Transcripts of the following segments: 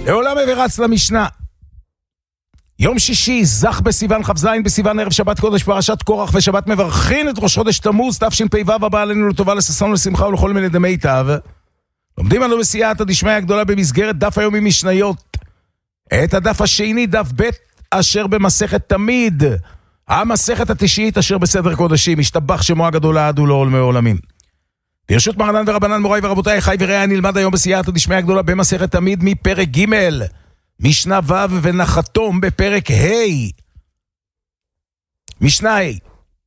לעולם ורץ למשנה. יום שישי, זך בסיוון כ"ז בסיוון, ערב שבת קודש, פרשת קורח ושבת מברכין את ראש חודש תמוז, תשפ"ו, הבא עלינו לטובה, לששון ולשמחה ולכל מיני דמי תו. לומדים לנו בסייעתא דשמיא הגדולה במסגרת דף היומי משניות. את הדף השני, דף ב' אשר במסכת תמיד, המסכת התשיעית אשר בסדר קודשים, השתבח שמו הגדול לעד ולעולמי עולמים. ברשות מרנן ורבנן מוריי ורבותיי, חי ורעי, נלמד היום בסייעתא דשמיא הגדולה במסכת תמיד מפרק ג' משנה ו' ונחתום בפרק ה'. משנה ה'.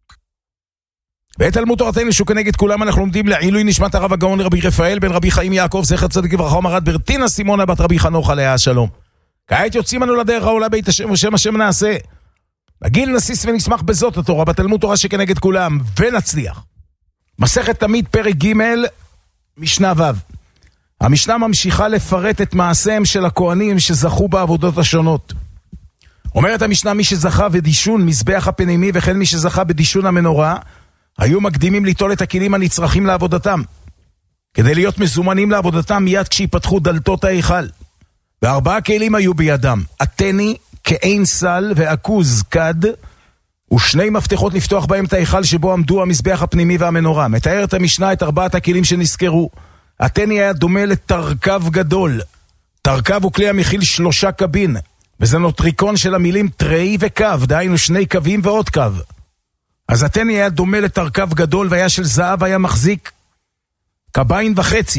בתלמוד תורתנו שכנגד כולם אנחנו לומדים לעילוי נשמת הרב הגאון רבי רפאל בן רבי חיים יעקב זכר צדיק לברכה ומרת ברטינה סימונה בת רבי חנוך עליה השלום. כעת יוצאים אנו לדרך העולה בית השם ושם השם נעשה. בגיל נסיס ונשמח בזאת התורה בתלמוד תורה שכנגד כולם ונצליח. מסכת תמיד פרק ג' משנה ו'. המשנה ממשיכה לפרט את מעשיהם של הכהנים שזכו בעבודות השונות. אומרת המשנה, מי שזכה בדישון מזבח הפנימי וכן מי שזכה בדישון המנורה, היו מקדימים ליטול את הכלים הנצרכים לעבודתם, כדי להיות מזומנים לעבודתם מיד כשיפתחו דלתות ההיכל. וארבעה כלים היו בידם, עטני, כעין סל ועכוז כד, ושני מפתחות לפתוח בהם את ההיכל שבו עמדו המזבח הפנימי והמנורה. מתארת המשנה את ארבעת הכלים שנזכרו. עטני היה דומה לתרכב גדול. תרכב הוא כלי המכיל 3 קבין, וזה נוטריקון של המילים תראי וקו, דהיינו 2 קווים ועוד קו. אז עטני היה דומה לתרכב גדול, והיה של זהב, היה מחזיק 1.5 קבין,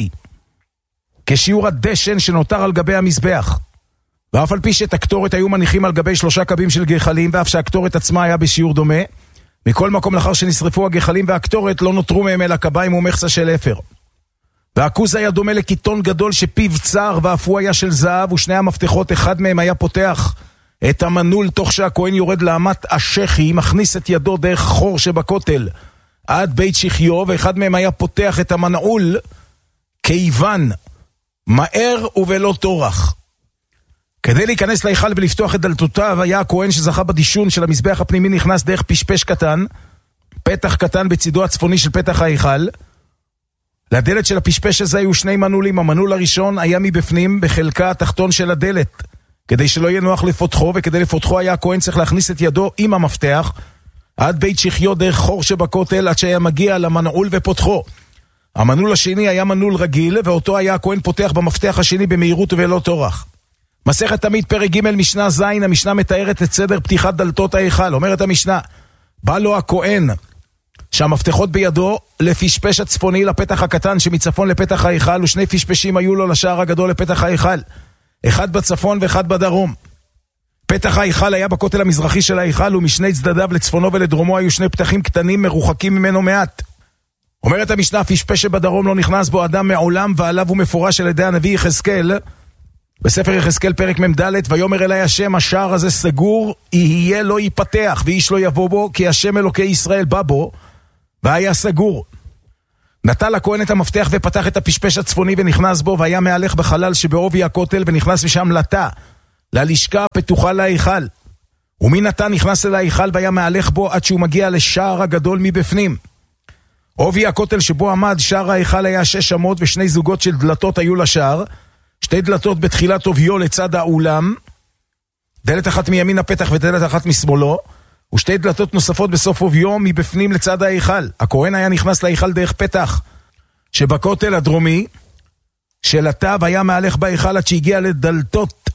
כשיעור הדשן שנותר על גבי המזבח. ואף על פי שאת הקטורת היו מניחים על גבי 3 קבים של גחלים, ואף שהקטורת עצמה היה בשיעור דומה, מכל מקום לאחר שנשרפו הגחלים והקטורת לא נותרו מהם אלא קביים ומחסה של אפר. והכוז היה דומה לקיטון גדול שפיו צר, ואף הוא היה של זהב, ושני המפתחות אחד מהם היה פותח את המנעול תוך שהכהן יורד לאמת השכי, מכניס את ידו דרך חור שבכותל עד בית שחיו, ואחד מהם היה פותח את המנעול כיוון, מהר ובלא תורח. כדי להיכנס להיכל ולפתוח את דלתותיו, היה הכהן שזכה בדישון של המזבח הפנימי נכנס דרך פשפש קטן, פתח קטן בצידו הצפוני של פתח ההיכל. לדלת של הפשפש הזה היו 2 מנעולים. המנעול הראשון היה מבפנים בחלקה התחתון של הדלת, כדי שלא יהיה נוח לפותחו, וכדי לפותחו היה הכהן צריך להכניס את ידו עם המפתח עד בית שחיו דרך חור שבכותל, עד שהיה מגיע למנעול ופותחו. המנעול השני היה מנעול רגיל, ואותו היה הכהן פותח במפתח השני במהירות ובלא טורח. מסכת תמיד פרק ג' משנה ז'. המשנה מתארת את סדר פתיחת דלתות ההיכל. אומרת המשנה, בא לו הכהן שהמפתחות בידו לפשפש הצפוני לפתח הקטן שמצפון לפתח ההיכל, ו2 פשפשים היו לו לשער הגדול לפתח ההיכל, אחד בצפון ואחד בדרום. פתח ההיכל היה בכותל המזרחי של ההיכל, ומשני צדדיו לצפונו ולדרומו היו 2 פתחים קטנים מרוחקים ממנו מעט. אומרת המשנה, פשפש שבדרום לא נכנס בו אדם מעולם, ועליו הוא מפורש על ידי הנביא יחזקאל בספר יחזקאל פרק מ"ד, ויאמר אלי השם, השער הזה סגור, יהיה לא ייפתח ואיש לא יבוא בו, כי השם אלוקי ישראל בא בו, והיה סגור. נטל הכהן את המפתח ופתח את הפשפש הצפוני ונכנס בו, והיה מהלך בחלל שבעובי הכותל, ונכנס משם לתא, ללשכה הפתוחה להיכל. ומי נטע נכנס אל ההיכל והיה מהלך בו עד שהוא מגיע לשער הגדול מבפנים. עובי הכותל שבו עמד שער ההיכל היה 6 אמות, ו2 זוגות של דלתות היו לשער, 2 דלתות בתחילת עוביו לצד האולם, דלת אחת מימין הפתח ודלת אחת משמאלו, ו2 דלתות נוספות בסוף עוביו מבפנים לצד ההיכל. הכהן היה נכנס להיכל דרך פתח שבכותל הדרומי של התא, והיה מהלך בהיכל עד שהגיע לדלתות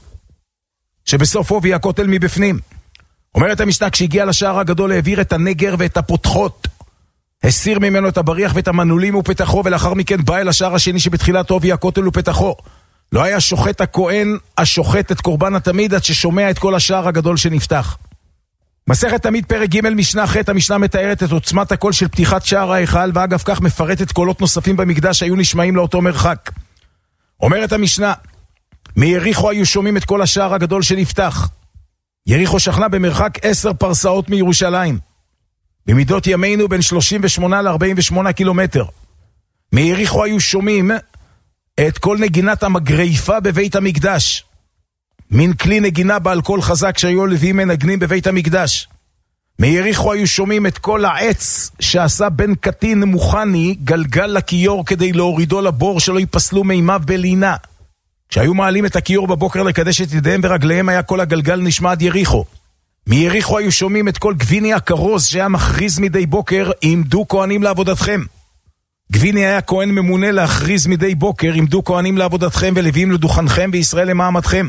שבסוף עובי הכותל מבפנים. אומרת המשנה, כשהגיע לשער הגדול העביר את הנגר ואת הפותחות, הסיר ממנו את הבריח ואת המנעולים ופתחו, ולאחר מכן בא אל השער השני שבתחילת עובי הכותל ופתחו. לא היה שוחט הכהן השוחט את קורבן התמיד עד ששומע את כל השער הגדול שנפתח. מסכת תמיד פרק ג' משנה ח'. המשנה מתארת את עוצמת הקול של פתיחת שער ההיכל, ואגב כך מפרטת קולות נוספים במקדש שהיו נשמעים לאותו מרחק. אומרת המשנה, מיריחו היו שומעים את כל השער הגדול שנפתח. יריחו שכנה במרחק 10 פרסאות מירושלים, במידות ימינו בין 38 ל-48 קילומטר. מיריחו היו שומעים את כל נגינת המגריפה בבית המקדש, מין כלי נגינה בעל קול חזק שהיו לוויים מנגנים בבית המקדש. מיריחו היו שומעים את כל העץ שעשה בן קטין מוכני גלגל לכיור כדי להורידו לבור שלא ייפסלו מימיו בלינה. כשהיו מעלים את הכיור בבוקר לקדש את ידיהם ורגליהם, היה כל הגלגל נשמע עד יריחו. מיריחו היו שומעים את כל גביני הכרוז שהיה מכריז מדי בוקר, עמדו כהנים לעבודתכם. גביני היה כהן ממונה להכריז מדי בוקר, עמדו כהנים לעבודתכם ולוויים לדוכנכם וישראל למעמדכם.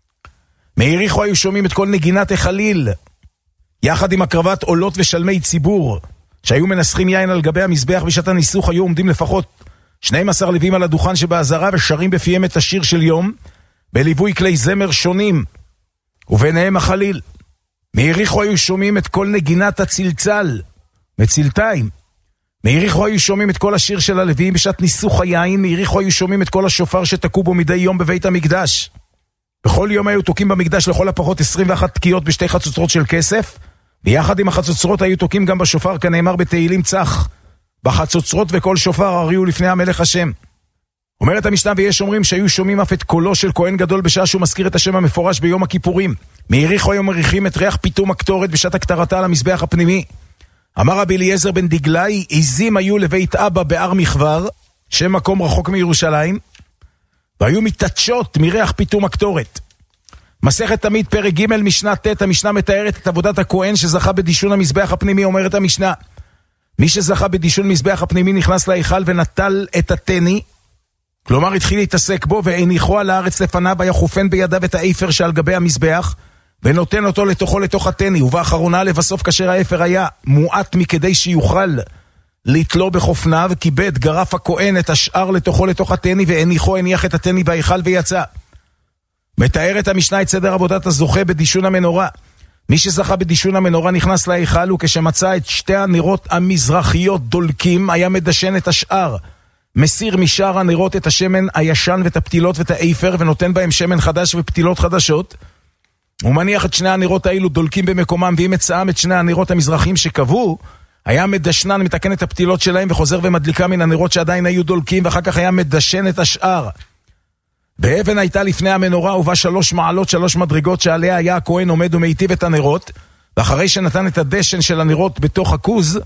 מיריחו היו שומעים את כל נגינת החליל, יחד עם הקרבת עולות ושלמי ציבור, שהיו מנסחים יין על גבי המזבח בשעת הניסוך. היו עומדים לפחות 12 לוויים על הדוכן שבעזרה ושרים בפיהם את השיר של יום, בליווי כלי זמר שונים, וביניהם החליל. מיריחו היו שומעים את כל נגינת הצלצל, מצלתיים. מיריחו היו שומעים את כל השיר של הלוויים בשעת ניסוך היין. מיריחו היו שומעים את כל השופר שתקעו בו מדי יום בבית המקדש. בכל יום היו תוקים במקדש לכל הפחות 21 תקיעות בשתי חצוצרות של כסף, ויחד עם החצוצרות היו תוקים גם בשופר, כנאמר בתהילים צח, בחצוצרות וכל שופר הריעו לפני המלך השם. אומרת המשנה, ויש אומרים שהיו שומעים אף את קולו של כהן גדול בשעה שהוא מזכיר את השם המפורש ביום הכיפורים. מיריחו היו מריחים את ריח פיתום הקטורת בשעת הקטרתה על המזבח הפנימי. אמר רבי אליעזר בן דגלאי, עזים היו לבית אבא בהר מחבר, שם מקום רחוק מירושלים, והיו מתעטשות מריח פיתום הקטורת. מסכת תמיד פרק ג' משנה ט', המשנה מתארת את עבודת הכהן שזכה בדישון המזבח הפנימי. אומרת המשנה, מי שזכה בדישון מזבח הפנימי נכנס להיכל ונטל את התני, כלומר התחיל להתעסק בו, והניחו על הארץ לפניו, היה חופן בידיו את האפר שעל גבי המזבח, ונותן אותו לתוך התני, ובאחרונה לבסוף כאשר האפר היה מועט מכדי שיוכל לתלו בחופניו, כיבד גרף הכהן את השאר לתוך התני, והניחו הניח את התני בהיכל ויצא. מתארת המשנה את סדר עבודת הזוכה בדישון המנורה. מי שזכה בדישון המנורה נכנס להיכל, וכשמצא את שתי הנרות המזרחיות דולקים, היה מדשן את השאר, מסיר משאר הנרות את השמן הישן ואת הפתילות ואת האפר, ונותן בהם שמן חדש ופתילות חדשות. הוא מניח את שני הנרות האלו דולקים במקומם, ואם מצאם את שני הנרות המזרחיים שקבעו, היה מדשנן, מתקן את הפתילות שלהם וחוזר ומדליקה מן הנרות שעדיין היו דולקים, ואחר כך היה מדשן את השאר. באבן הייתה לפני המנורה ובה 3 מעלות 3 מדרגות שעליה היה הכהן עומד ומיטיב את הנרות, ואחרי שנתן את הדשן של הנרות בתוך הכוז,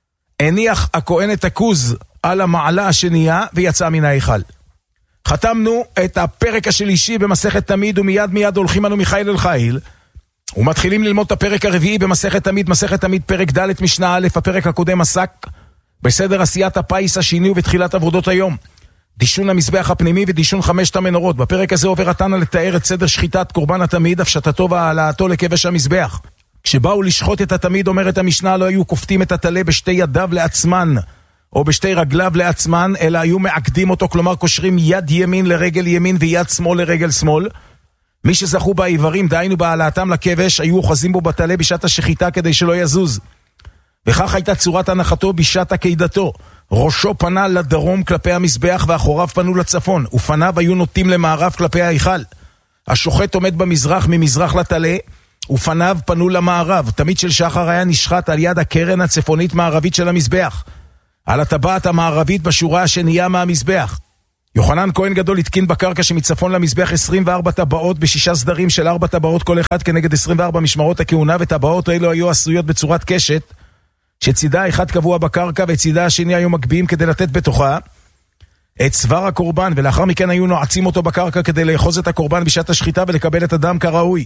הניח הכהן את הכוז על המעלה השנייה ויצא מן ההיכל. חתמנו את הפרק השלישי במסכת תמיד, ומיד הולכים אנו מחיל אל חיל, ומתחילים ללמוד את הפרק הרביעי במסכת תמיד, מסכת תמיד פרק ד' משנה א'. הפרק הקודם עסק בסדר עשיית הפיס השני ובתחילת עבודות היום, דישון המזבח הפנימי ודישון 5 המנורות. בפרק הזה עובר התנא לתאר את סדר שחיטת קורבן התמיד, הפשטתו והעלאתו לכבש המזבח. כשבאו לשחוט את התמיד, אומרת המשנה, לא היו כופתים את הטלה בשתי ידיו לעצמן או בשתי רגליו לעצמן, אלא היו מעקדים אותו, כלומר קושרים יד ימין לרגל ימין ויד שמאל לרגל שמאל. מי שזכו בעיברים, דהיינו בהעלאתם לכבש, היו אוחזים בו בטלה בשעת השחיטה כדי שלא יזוז. וכך הייתה צורת הנחתו בשעת עקידתו. ראשו פנה לדרום כלפי המזבח ואחוריו פנו לצפון, ופניו היו נוטים למערב כלפי ההיכל. השוחט עומד במזרח ממזרח לטלה, ופניו פנו למערב. תמיד של שחר היה נשחט על יד הקרן הצפונית מערבית של המזבח, על הטבעת המערבית בשורה השנייה מהמזבח. יוחנן כהן גדול התקין בקרקע שמצפון למזבח 24 טבעות ב6 סדרים של 4 טבעות כל אחד כנגד 24 משמרות הכהונה, וטבעות אלו היו עשויות בצורת קשת, שצידה אחד קבוע בקרקע וצידה השני היו מגביעים כדי לתת בתוכה את צוואר הקורבן, ולאחר מכן היו נועצים אותו בקרקע כדי לאחוז את הקורבן בשעת השחיטה ולקבל את הדם כראוי.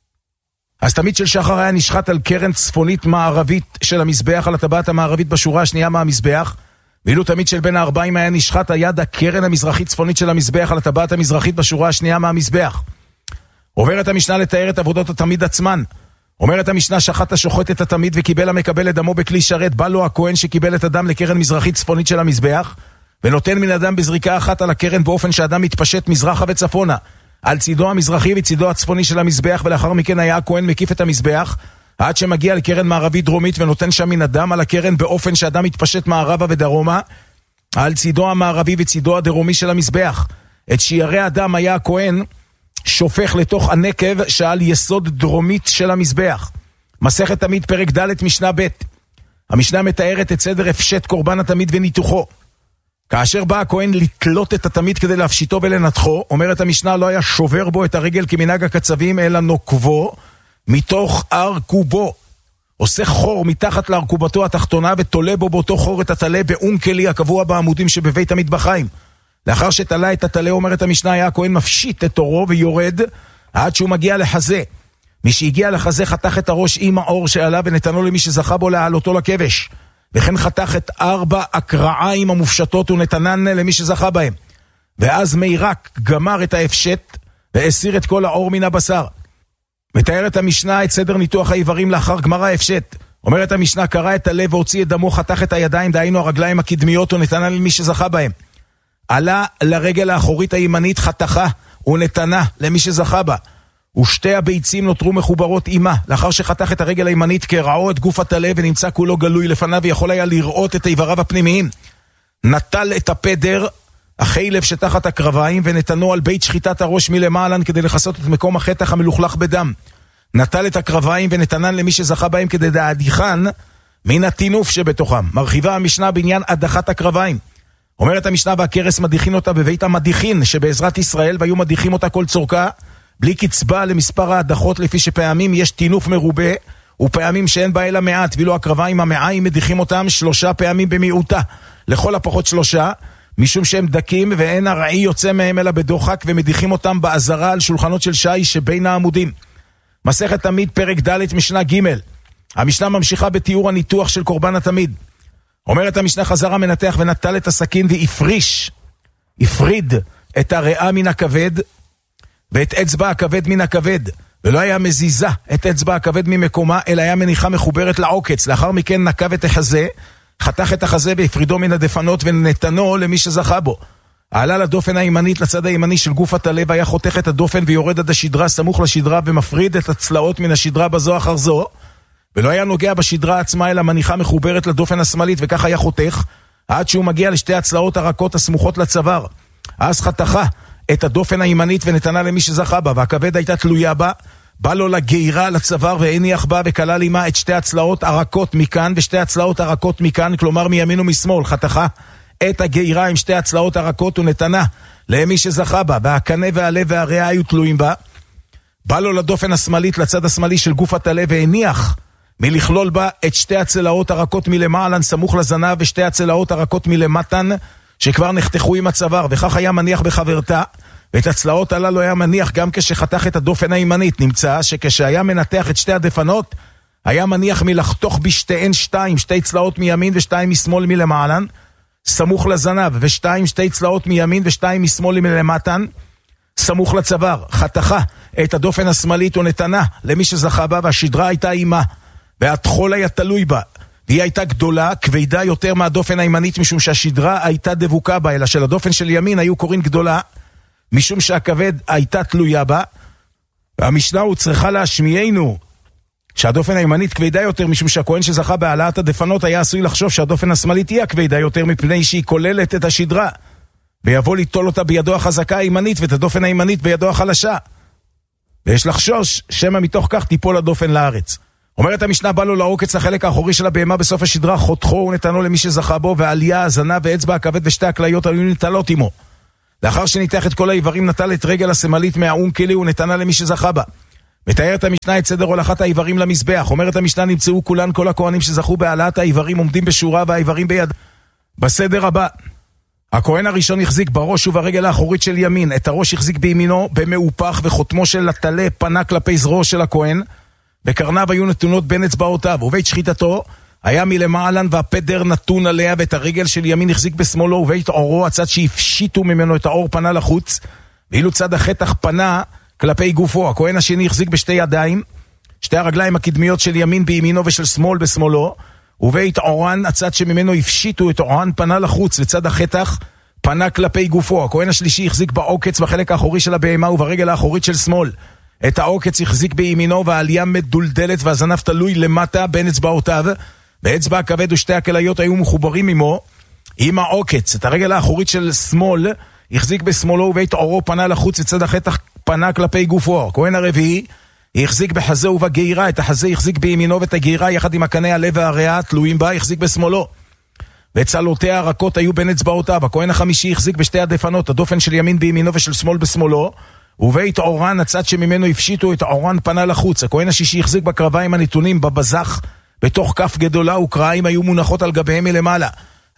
אז תמיד של שחר היה נשחט על קרן צפונית מערבית של המזבח, על הטבעת המערבית בשורה השנייה מהמזבח, ואילו תמיד של בין ה40 היה נשחט על יד הקרן המזרחית צפונית של המזבח, על הטבעת המזרחית בשורה השנייה מהמזבח. עוברת המשנה לתאר את עבודות התמיד עצמן. אומרת המשנה, שחט השוחט את התמיד וקיבל המקבל את דמו בכלי שרת, בא לו הכהן שקיבל את הדם לקרן מזרחית צפונית של המזבח, ונותן מן הדם בזריקה אחת על הקרן באופן שהדם מתפשט מזרחה וצפונה, על צידו המזרחי וצידו הצפוני של המזבח, ולאחר מכן היה הכהן מקיף את המזבח, עד שמגיע לקרן מערבית דרומית ונותן שם מן הדם על הקרן באופן שהדם מתפשט מערבה ודרומה, על צידו המערבי וצידו הדרומי של המזבח. את שיערי הדם היה הכהן שופך לתוך הנקב שעל יסוד דרומית של המזבח. מסכת תמיד פרק ד' משנה ב'. המשנה מתארת את סדר הפשט קורבן התמיד וניתוחו. כאשר בא הכהן לתלות את התמיד כדי להפשיטו ולנתחו, אומרת המשנה, לא היה שובר בו את הרגל כמנהג הקצבים, אלא נוקבו מתוך ארכובו. עושה חור מתחת לארכובתו התחתונה ותולה בו באותו חור את הטלה באונקלי הקבוע בעמודים שבבית המטבחיים. לאחר שתלה את התלה, אומרת המשנה, היה הכהן מפשיט את אורו ויורד עד שהוא מגיע לחזה. מי שהגיע לחזה חתך את הראש עם האור שעלה ונתנו למי שזכה בו להעלותו לכבש. וכן חתך את 4 הקרעיים המופשטות ונתנן למי שזכה בהם. ואז מירק גמר את ההפשט והסיר את כל האור מן הבשר. מתארת המשנה את סדר ניתוח האיברים לאחר גמר ההפשט. אומרת המשנה, קרע את הלב והוציא את דמו, חתך את הידיים, דהיינו הרגליים הקדמיות, ונתנה למי שזכה בהם. עלה לרגל האחורית הימנית, חתכה ונתנה למי שזכה בה. ושתי הביצים נותרו מחוברות עימה. לאחר שחתך את הרגל הימנית, קרעו את גוף התלה ונמצא כולו גלוי לפניו, ויכול היה לראות את איבריו הפנימיים. נטל את הפדר, החילב שתחת הקרביים, ונתנו על בית שחיטת הראש מלמעלן כדי לחסות את מקום החתך המלוכלך בדם. נטל את הקרביים ונתנן למי שזכה בהם כדי להדיחן מן התינוף שבתוכם. מרחיבה המשנה בעניין הדחת הקרביים. אומרת המשנה, והקרס מדיחין אותה בבית המדיחין שבעזרת ישראל, והיו מדיחים אותה כל צורכה בלי קצבה למספר ההדחות, לפי שפעמים יש תינוף מרובה ופעמים שאין בה אלא מעט, ואילו הקרביים המעיים מדיחים אותם 3 פעמים במיעוטה, לכל הפחות 3, משום שהם דקים ואין הרעי יוצא מהם אלא בדוחק, ומדיחים אותם בעזרה על שולחנות של שי שבין העמודים. מסכת תמיד פרק ד' משנה ג'. המשנה ממשיכה בתיאור הניתוח של קורבן התמיד. אומרת המשנה, חזר המנתח ונטל את הסכין הפריד את הריאה מן הכבד ואת אצבע הכבד מן הכבד, ולא היה מזיזה את אצבע הכבד ממקומה, אלא היה מניחה מחוברת לעוקץ. לאחר מכן נקב את החזה, חתך את החזה והפרידו מן הדפנות ונתנו למי שזכה בו. עלה לדופן הימנית לצד הימני של גוף התלה, והיה חותך את הדופן ויורד עד השדרה סמוך לשדרה, ומפריד את הצלעות מן השדרה בזו אחר זו, ולא היה נוגע בשדרה עצמה אלא מניחה מחוברת לדופן השמאלית, וכך היה חותך עד שהוא מגיע לשתי הצלעות הרכות הסמוכות לצוואר. אז חתכה את הדופן הימנית ונתנה למי שזכה בה, והכבד הייתה תלויה בה. בא לו לגעירה לצוואר והניח בה, וכלל עימה את שתי הצלעות הרכות מכאן ושתי הצלעות הרכות מכאן, כלומר מימין ומשמאל. חתכה את הגעירה עם שתי הצלעות הרכות ונתנה למי שזכה בה, והקנה והלב והריאה היו תלויים בה. בא לו לדופן השמאלית לצד השמאלי של גוף התלה, והניח מלכלול בה את שתי הצלעות הרכות מלמעלן סמוך לזנב, ושתי הצלעות הרכות מלמטן שכבר נחתכו עם הצוואר, וכך היה מניח בחברתה. ואת הצלעות הללו היה מניח גם כשחתך את הדופן הימנית. נמצא שכשהיה מנתח את שתי הדפנות, היה מניח מלחתוך בשתיהן 2, 2 צלעות מימין ו2 משמאל מלמעלן סמוך לזנב, ו2 2 צלעות מימין ו2 משמאל מלמטן סמוך לצוואר. חתכה את הדופן השמאלית ונתנה למי שזכה בה, והשדרה הייתה עימה, והתחול היה תלוי בה, והיא הייתה גדולה, כבדה יותר מהדופן הימנית, משום שהשדרה הייתה דבוקה בה, אלא שלדופן של ימין היו קוראים גדולה, משום שהכבד הייתה תלויה בה. והמשנה הוא צריכה להשמיענו שהדופן הימנית כבדה יותר, משום שהכהן שזכה בהעלאת הדפנות היה עשוי לחשוב שהדופן השמאלית היא הכבדה יותר, מפני שהיא כוללת את השדרה, ויבוא ליטול אותה בידו החזקה הימנית ואת הדופן הימנית בידו החלשה, ויש לחשוש שמא מתוך כך תיפול הדופן לארץ. אומרת המשנה, בא לו לעוקץ לחלק האחורי של הבהמה בסוף השדרה, חותכו ונתנו למי שזכה בו, ועלייה, הזנב ואצבע הכבד ושתי הכליות היו ניטלות עמו. לאחר שניתח את כל האיברים, נטל את רגל השמאלית מהאונקלי ונתנה למי שזכה בה. מתארת המשנה את סדר הולכת האיברים למזבח. אומרת המשנה, נמצאו כולן כל הכהנים שזכו בהעלאת האיברים עומדים בשורה, והאיברים ביד. בסדר הבא, הכהן הראשון החזיק בראש וברגל האחורית של ימין, את הראש החזיק בימינו במאופח, וחותמו של התלה פנה כלפי זרועו של הכהן, וקרניו היו נתונות בין אצבעותיו, ובית שחיטתו היה מלמעלן והפדר נתון עליה, ואת הרגל של ימין החזיק בשמאלו, ובית עורו, הצד שהפשיטו ממנו את האור פנה לחוץ, ואילו צד החתך פנה כלפי גופו. הכהן השני החזיק בשתי ידיים, שתי הרגליים הקדמיות של ימין בימינו ושל שמאל בשמאלו, ובית עורן, הצד שממנו הפשיטו את עורן פנה לחוץ, וצד החתך פנה כלפי גופו. הכהן השלישי החזיק בעוקץ בחלק האחורי של הבהמה וברגל האחורית של שמאל. את העוקץ החזיק בימינו, והעלייה מדולדלת והזנב תלוי למטה בין אצבעותיו, באצבע הכבד ושתי הכליות היו מחוברים עמו עם העוקץ. את הרגל האחורית של שמאל החזיק בשמאלו, ובית עורו פנה לחוץ, וצד החתך פנה כלפי גופו. הכהן הרביעי החזיק בחזה ובגעירה, את החזה החזיק בימינו, ואת הגעירה יחד עם הקנה, הלב והריאה תלויים בה החזיק בשמאלו, וצלעותיה הרכות היו בין אצבעותיו. הכהן החמישי החזיק בשתי הדפנות, הדופן של ימין בימינו ושל שמאל בשמאלו, ובית עורן, הצד שממנו הפשיטו את עורן פנה לחוץ. הכהן השישי החזיק בקרביים הנתונים בבזח בתוך כף גדולה, וקרעיים היו מונחות על גביהם מלמעלה.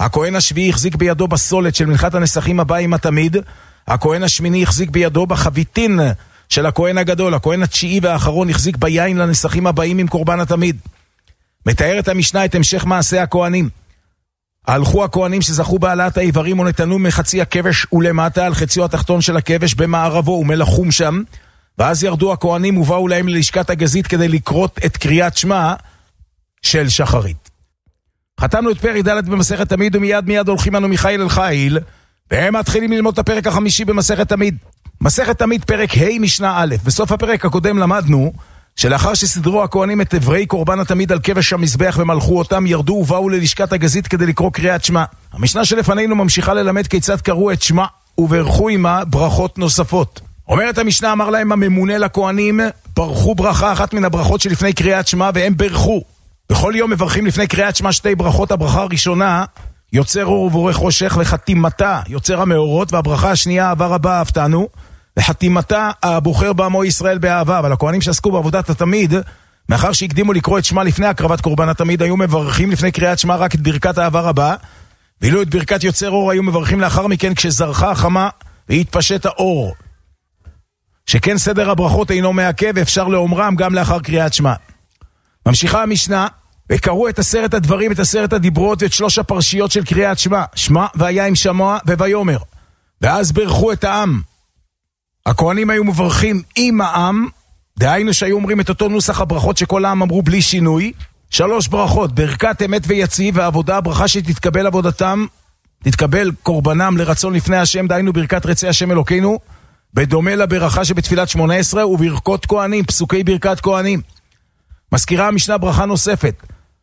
הכהן השביעי החזיק בידו בסולת של מנחת הנסכים הבא עם התמיד. הכהן השמיני החזיק בידו בחביתין של הכהן הגדול. הכהן התשיעי והאחרון החזיק ביין לנסכים הבאים עם קורבן התמיד. מתארת המשנה את המשך מעשה הכהנים. הלכו הכהנים שזכו בעלת האיברים ונתנו מחצי הכבש ולמטה על חציו התחתון של הכבש במערבו ומלחום שם, ואז ירדו הכהנים ובאו להם ללשכת הגזית כדי לקרות את קריאת שמע של שחרית. חתמנו את פרק ד' במסכת תמיד, ומיד הולכים אנו מחיל אל חיל, והם מתחילים ללמוד את הפרק החמישי במסכת תמיד. מסכת תמיד פרק ה' משנה א'. בסוף הפרק הקודם למדנו שלאחר שסדרו הכהנים את עברי קורבן התמיד על כבש המזבח ומלכו אותם, ירדו ובאו ללשכת הגזית כדי לקרוא קריאת שמע. המשנה שלפנינו ממשיכה ללמד כיצד קראו את שמע וברכו עמה ברכות נוספות. אומרת המשנה, אמר להם הממונה לכהנים, ברכו ברכה אחת מן הברכות שלפני קריאת שמע, והם ברכו. בכל יום מברכים לפני קריאת שמע שתי ברכות. הברכה הראשונה, יוצר אור ובורא חושך, וחתימתה יוצר המאורות, והברכה השנייה, אהבה רבה אהבתנו, וחתימתה הבוחר בעמו ישראל באהבה. אבל הכהנים שעסקו בעבודת התמיד, מאחר שהקדימו לקרוא את שמע לפני הקרבת קורבן התמיד, היו מברכים לפני קריאת שמע רק את ברכת אהבה רבה, ואילו את ברכת יוצר אור היו מברכים לאחר מכן כשזרחה החמה והתפשט האור. שכן סדר הברכות אינו מעכב, אפשר לאומרם גם לאחר קריאת שמע. ממשיכה המשנה, וקראו את 10 הדברים, את 10 הדיברות ואת 3 הפרשיות של קריאת שמע, שמע והיה עם שמוע וויאמר. ואז ברכו את העם. הכהנים היו מברכים עם העם, דהיינו שהיו אומרים את אותו נוסח הברכות שכל העם אמרו בלי שינוי. 3 ברכות, ברכת אמת ויציב, והעבודה, הברכה שתתקבל עבודתם, תתקבל קורבנם לרצון לפני השם, דהיינו ברכת רצי השם אלוקינו, בדומה לברכה שבתפילת 18, וברכות כהנים, פסוקי ברכת כהנים. מזכירה המשנה ברכה נוספת.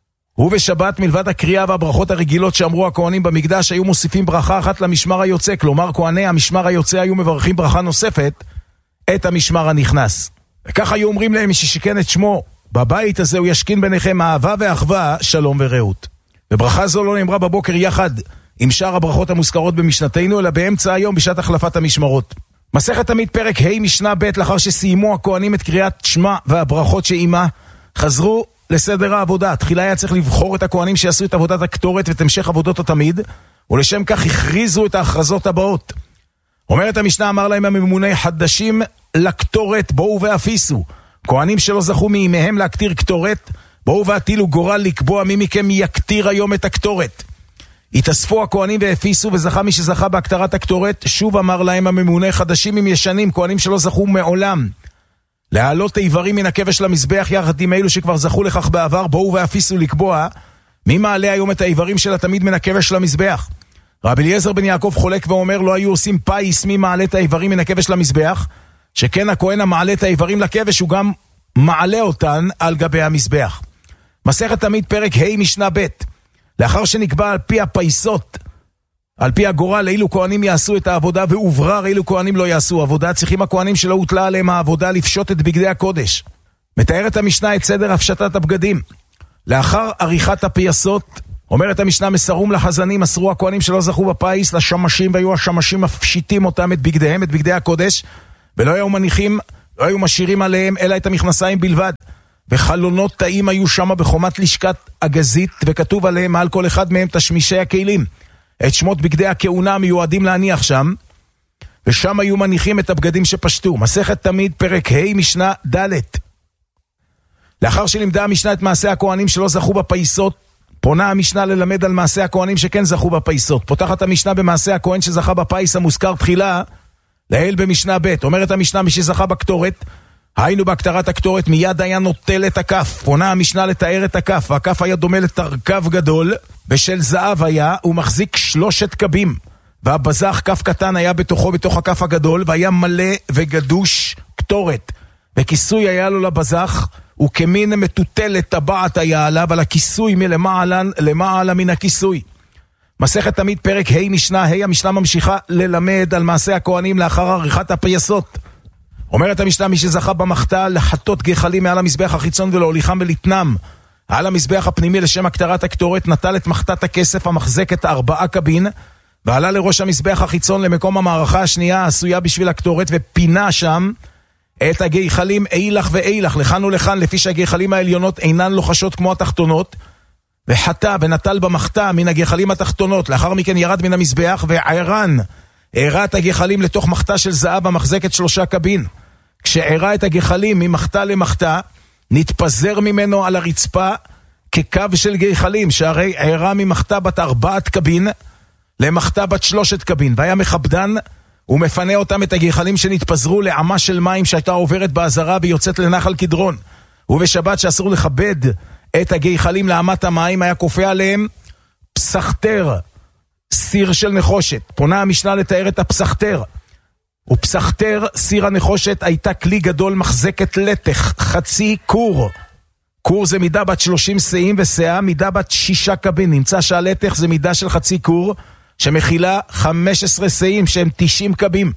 ובשבת מלבד הקריאה והברכות הרגילות שאמרו הכהנים במקדש, היו מוסיפים ברכה אחת למשמר היוצא, כלומר כהני המשמר היוצא היו מברכים ברכה נוספת את המשמר הנכנס. וכך היו אומרים להם, ששיכן את שמו בבית הזה הוא ישכין ביניכם אהבה ואחווה, שלום ורעות. וברכה זו לא נאמרה בבוקר יחד עם שאר הברכות המוזכרות במשנתנו, אלא באמצע היום בשעת החלפת המשמרות. מסכת תמיד פרק ה' משנה ב'. לאחר שסיימו הכהנים את קריאת שמע והברכות שעימה, חזרו לסדר העבודה. תחילה היה צריך לבחור את הכהנים שיעשו את עבודת הקטורת ואת המשך עבודות התמיד, ולשם כך הכריזו את ההכרזות הבאות. אומרת המשנה, אמר להם הממונה, חדשים לקטורת בואו ואפיסו. כהנים שלא זכו מימיהם להקטיר קטורת, בואו והטילו גורל לקבוע מי מכם יקטיר היום את הקטורת. התאספו הכהנים והפיסו, וזכה מי שזכה בהקטרת הקטורת. שוב אמר להם הממונה, חדשים עם ישנים, כהנים שלא זכו מעולם להעלות איברים מן הכבש למזבח יחד עם אלו שכבר זכו לכך בעבר, בואו ואפיסו לקבוע מי מעלה היום את האיברים של התמיד מן הכבש למזבח. רבי אליעזר בן יעקב חולק ואומר, לא היו עושים פייס מי מעלה את האיברים מן הכבש למזבח, שכן הכהן המעלה את האיברים לכבש הוא גם מעלה אותן על גבי המזבח. מסכת תמיד פרק ה' משנה ב'. לאחר שנקבע על פי הפייסות, על פי הגורל, אילו כהנים יעשו את העבודה, והוברר אילו כהנים לא יעשו עבודה, צריכים הכהנים שלא הוטלה עליהם העבודה לפשוט את בגדי הקודש. מתארת המשנה את סדר הפשטת הבגדים. לאחר עריכת הפייסות, אומרת המשנה, מסרום לחזנים, מסרו הכהנים שלא זכו בפייס לשמשים, והיו השמשים מפשיטים אותם את בגדיהם, את בגדי הקודש, ולא היו מניחים, לא היו משאירים עליהם אלא את המכנסיים בלבד. וחלונות תאים היו שם בחומת לשכת הגזית, וכתוב עליהם על כל אחד מהם תשמישי הכלים, את שמות בגדי הכהונה המיועדים להניח שם, ושם היו מניחים את הבגדים שפשטו. מסכת תמיד פרק ה' משנה ד'. לאחר שלימדה המשנה את מעשה הכהנים שלא זכו בפייסות, פונה המשנה ללמד על מעשה הכהנים שכן זכו בפייסות. פותחת המשנה במעשה הכהן שזכה בפייס המוזכר תחילה לעיל במשנה ב'. אומרת המשנה, מי שזכה בקטורת, היינו בהקטרת הקטורת, מיד היה נוטל את הכף. פונה המשנה לתאר את הכף, והכף היה דומה לתרכב גדול, בשל זהב היה, הוא מחזיק 3 קבים, והבזח כף קטן היה בתוכו, בתוך הכף הגדול, והיה מלא וגדוש קטורת, וכיסוי היה לו לבזח, וכמין מטוטלת טבעת היה עליו, על הכיסוי מלמעלה מן הכיסוי. מסכת תמיד פרק ה' משנה ה'. המשנה ממשיכה ללמד על מעשה הכהנים לאחר עריכת הפייסות. אומרת המשנה, מי שזכה במחתה לחטות גחלים מעל המזבח החיצון ולהוליכם ולתנם על המזבח הפנימי לשם הקטרת הקטורת, נטל את מחתת הכסף המחזקת 4 קבין, ועלה לראש המזבח החיצון למקום המערכה השנייה העשויה בשביל הקטורת, ופינה שם את הגחלים אילך ואילך, לכאן ולכאן, לפי שהגחלים העליונות אינן לוחשות כמו התחתונות, וחטא ונטל במחתה מן הגחלים התחתונות. לאחר מכן ירד מן המזבח וערן, הערה את הגחלים לתוך מחתה של זהב המחזקת 3 קבין. כשהערה את הגחלים ממחתה למחתה, נתפזר ממנו על הרצפה כקו של גחלים, שהרי הערה ממחתה בת 4 קבין למחתה בת 3 קבין, והיה מכבדן ומפנה אותם את הגחלים שנתפזרו לעמה של מים שהייתה עוברת בעזרה ויוצאת לנחל קדרון. ובשבת שאסור לכבד את הגחלים לעמת המים, היה כופה עליהם פסחתר, סיר של נחושת. פונה המשנה לתאר את הפסחתר. ופסחתר, סיר הנחושת, הייתה כלי גדול מחזקת לתך, חצי קור. קור זה מידה בת 30 שאים ושאה, מידה בת 6 קבין. נמצא שהלתך זה מידה של חצי קור, שמכילה 15 שאים שהם 90 קבים.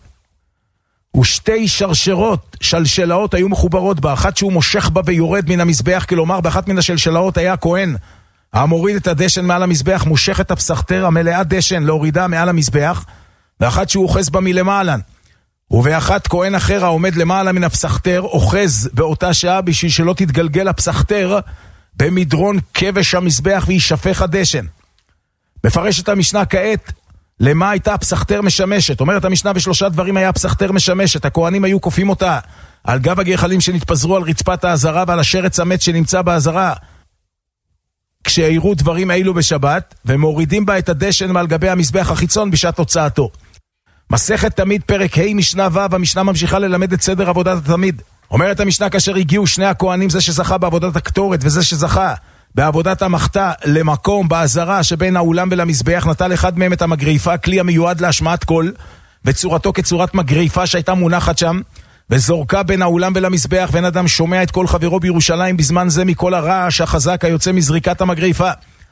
ושתי שרשרות, שלשלאות, היו מחוברות בה. אחת שהוא מושך בה ויורד מן המזבח, כלומר באחת מן השלשלאות היה הכהן המוריד את הדשן מעל המזבח, מושך את הפסחתר המלאה דשן להורידה מעל המזבח, ואחת שהוא אוחז בה מלמעלה. ובאחת כהן אחר העומד למעלה מן הפסחתר אוחז באותה שעה בשביל שלא תתגלגל הפסחתר במדרון כבש המזבח וישפך הדשן. מפרשת המשנה כעת למה הייתה הפסחתר משמשת. אומרת המשנה בשלושה דברים היה הפסחתר משמשת. הכהנים היו קופים אותה על גב הגחלים שנתפזרו על רצפת העזרה ועל השרץ המת שנמצא בעזרה כשהעירו דברים אילו בשבת, ומורידים בה את הדשן מעל גבי המזבח החיצון בשעת הוצאתו. מסכת תמיד פרק ה' משנה ו', המשנה ממשיכה ללמד את סדר עבודת התמיד. אומרת המשנה כאשר הגיעו שני הכהנים, זה שזכה בעבודת הקטורת וזה שזכה בעבודת המחתה, למקום בעזרה שבין האולם ולמזבח, נטל אחד מהם את המגריפה, כלי המיועד להשמעת קול, וצורתו כצורת מגריפה שהייתה מונחת שם, וזורקה בין האולם ולמזבח, ואין אדם שומע את כל חברו בירושלים בזמן זה מכל הרעש החזק היוצא מזריקת המגריפה.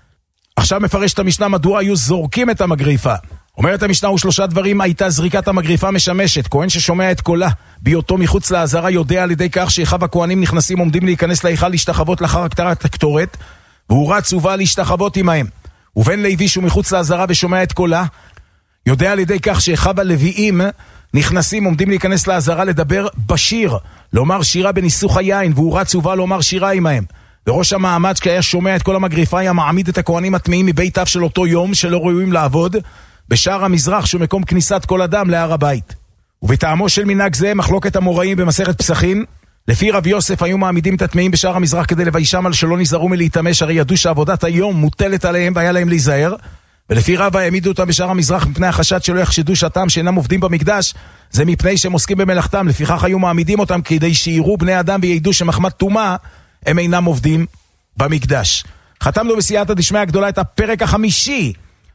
עכשיו מפרש את המשנה מדוע היו זורקים את המגריפה. אומרת המשנה ושלושה דברים הייתה זריקת המגריפה משמשת. כהן ששומע את קולה בהיותו מחוץ לעזרה יודע על ידי כך שאחיו הכהנים נכנסים עומדים להיכנס להיכל להשתחוות לאחר הקטרת הקטורת, והוא רץ ובא להשתחוות עמהם. ובן לוי שהוא מחוץ לעזרה ושומע את קולה יודע על ידי כך שאחיו הלוויים נכנסים עומדים להיכנס לעזרה לדבר בשיר, לומר שירה בניסוך היין, והוא רץ ובא לומר שירה עמהם. וראש המעמד שהיה שומע את כל המגריפה היה מעמיד את הכהנים הטמאים מבית אב של אותו יום שלא ראויים לעבוד בשער המזרח שהוא מקום כניסת כל אדם להר הבית. ובטעמו של מנהג זה מחלוקת המוראים במסכת פסחים. לפי רב יוסף היו מעמידים את הטמאים בשער המזרח כדי לביישם על שלא נזהרו מלהתאמש, הרי ידעו שעבודת היום מוטלת עליהם והיה להם להיזהר. ולפי רבא העמידו אותם בשער המזרח מפני החשד שלא יחשדו שהטעם שאינם עובדים במקדש זה מפני שהם עוסקים במלאכתם. לפיכך היו מעמידים אותם כדי שיראו בני אדם וידעו שמחמת טומאה הם אינם עובדים במקדש. חתמנו בסייעתא דשמיא הגדולה את הפרק החמישי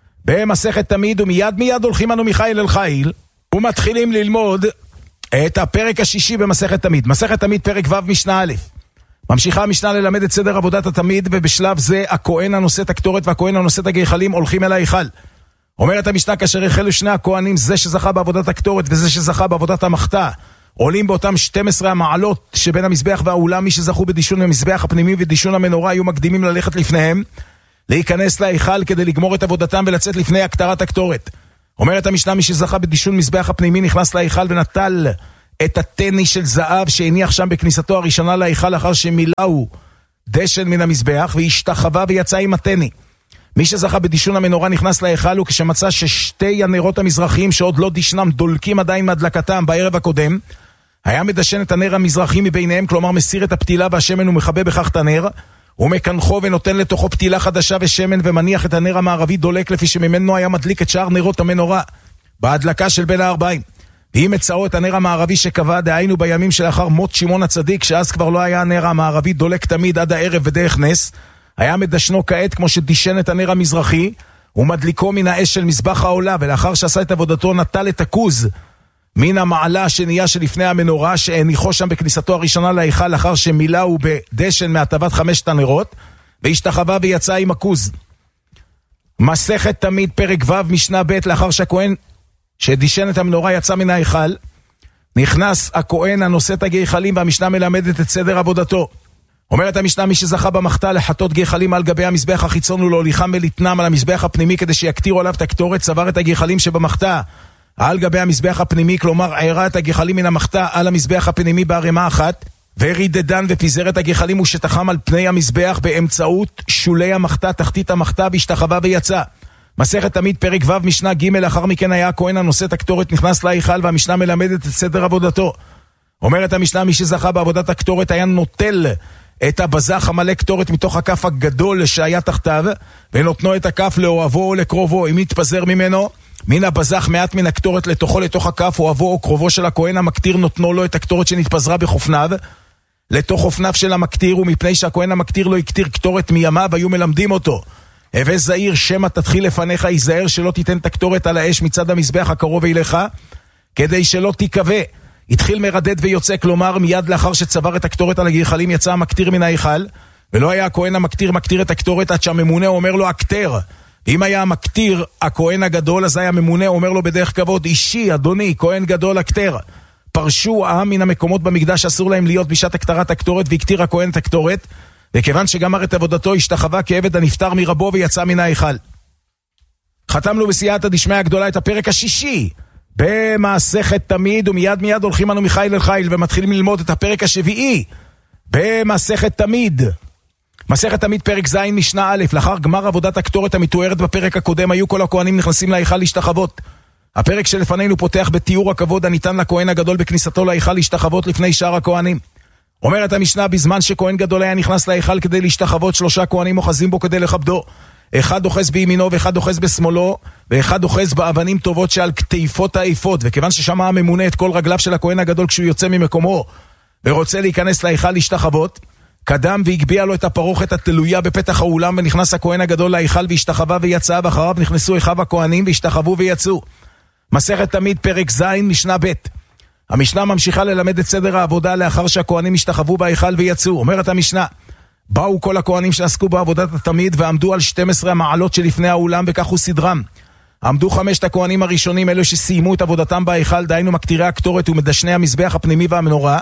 במסכת תמיד, ומיד הולכים אנו מחיל אל חיל ומתחילים ללמוד את הפרק השישי במסכת תמיד. מסכת תמיד פרק ו' משנה א'. ממשיכה המשנה ללמד את סדר עבודת התמיד, ובשלב זה הכהן הנושא את הקטורת והכהן הנושא את הגחלים הולכים אל ההיכל. אומרת המשנה כאשר החלו שני הכהנים, זה שזכה בעבודת הקטורת וזה שזכה בעבודת המחתה, עולים באותם 12 המעלות שבין המזבח והאולם. מי שזכו בדישון המזבח הפנימי ודישון המנורה היו מקדימים ללכת לפניהם להיכנס להיכל כדי לגמור את עבודתם ולצאת לפני הקטרת הקטורת. אומרת המשנה מי שזכה בדישון מזבח הפנימי נכנס להיכל ונטל את הטני של זהב שהניח שם בכניסתו הראשונה להיכל לאחר שמילאו דשן מן המזבח והשתחווה ויצא עם הטני. מי שזכה בדישון המנורה נכנס להיכל וכשמצא ששתי הנרות המזרחיים שעוד לא דישנם דולקים עדיין מהדלקתם בערב הקודם, היה מדשן את הנר המזרחי מביניהם, כלומר מסיר את הפתילה והשמן ומכבה בכך את הנר, ומקנחו ונותן לתוכו פתילה חדשה ושמן ומניח את הנר המערבי דולק לפי שממנו היה מדליק את שאר נרות המנורה בהדלקה של בין הארבעים. ואם מצאו את הנר המערבי שקבע, דהיינו בימים שלאחר מות שמעון הצדיק, שאז כבר לא היה הנר המערבי דולק תמיד עד הערב ודרך נס, היה מדשנו כעת כמו שדישן את הנר המזרחי ומדליקו מן האש של מזבח העולה, ולאחר שעשה את עבודתו נטל את הכוז מן המעלה השנייה שלפני המנורה שהניחו שם בכניסתו הראשונה להיכל לאחר שמילאו בדשן מהטבת 5 הנרות, והשתחווה ויצא עם הכוז. מסכת תמיד פרק ו' משנה ב'. לאחר שהכהן שדישן את המנורה יצא מן ההיכל, נכנס הכהן הנושא את הגחלים, והמשנה מלמדת את סדר עבודתו. אומרת המשנה מי שזכה במחתה לחטות גחלים על גבי המזבח החיצון ולהוליכם ולתנם על המזבח הפנימי כדי שיקטירו עליו את הקטורת, צבר את הגחלים שבמחתה על גבי המזבח הפנימי, כלומר עירה את הגחלים מן המחתה על המזבח הפנימי בערימה אחת, ורידדן ופיזר את הגחלים ושטחם על פני המזבח באמצעות שולי המחתה, תחתית המחתה, והשתחווה ויצא. מסכת תמיד פרק ו' משנה ג'. לאחר מכן היה הכהן הנושא את הקטורת נכנס להיכל, והמשנה מלמדת את סדר עבודתו. אומרת המשנה, מי שזכה בעבודת הקטורת היה נוטל את הבזח המלא קטורת מתוך הכף הגדול שהיה תחתיו, ונותנו את הכף לאוהבו או לקרובו. אם יתפזר ממנו מן הבזח מעט מן הקטורת לתוך הכף, אוהבו או קרובו של הכהן המקטיר נותנו לו את הקטורת שנתפזרה בחופניו לתוך חופניו של המקטיר, ומפני שהכהן המקטיר לא יקטיר קטורת מימיו היו מלמדים אותו. הווה זהיר שמא תתחיל לפניך, ייזהר שלא תיתן את הקטורת על האש מצד המזבח הקרוב אליך, כדי שלא תיקווה. התחיל מרדד ויוצא, כלומר מיד לאחר שצבר את הקטורת על הגחלים יצא המקטיר מן ההיכל, ולא היה הכהן המקטיר מקטיר את הקטורת עד שהממונה אומר לו הקטר. אם היה המקטיר הכהן הגדול, אז היה הממונה אומר לו בדרך כבוד, אישי, אדוני, כהן גדול הקטר. פרשו העם מן המקומות במקדש אסור להם להיות בשעת הקטרת הקטורת, והקטיר הכהן את הקטורת, וכיוון שגמר את עבודתו השתחווה כעבד הנפטר מרבו ויצא מן ההיכל. חתמנו בסייעתא דשמיא הגדולה את הפרק השישי במסכת תמיד, ומיד הולכים אנו מחיל אל חיל ומתחילים ללמוד את הפרק השביעי במסכת תמיד. מסכת תמיד פרק ז' משנה א'. לאחר גמר עבודת הקטורת המתוארת בפרק הקודם היו כל הכהנים נכנסים להיכל להשתחוות. הפרק שלפנינו פותח בתיאור הכבוד הניתן לכהן הגדול בכניסתו להיכל להשתחוות לפני שאר הכהנים. אומרת המשנה, בזמן שכהן גדול היה נכנס להיכל כדי להשתחוות, 3 כהנים אוחזים בו כדי לכבדו. אחד אוחז בימינו ואחד אוחז בשמאלו, ואחד אוחז באבנים טובות שעל כתיפות האפוד. וכיוון ששמע הממונה את כל רגליו של הכהן הגדול כשהוא יוצא ממקומו ורוצה להיכנס להיכל להשתחוות, קדם והגביע לו את הפרוכת התלויה בפתח האולם, ונכנס הכהן הגדול להיכל והשתחווה ויצא, ואחריו נכנסו אחיו הכהנים והשתחוו ויצאו. מסכת תמיד פרק ז' משנה ב'. המשנה ממשיכה ללמד את סדר העבודה לאחר שהכהנים השתחוו בהיכל ויצאו. אומרת המשנה, באו כל הכהנים שעסקו בעבודת התמיד ועמדו על 12 המעלות שלפני האולם, וכך הוא סדרם. עמדו 5 הכהנים הראשונים, אלו שסיימו את עבודתם בהיכל, דהיינו מקטירי הקטורת ומדשני המזבח הפנימי והמנורה,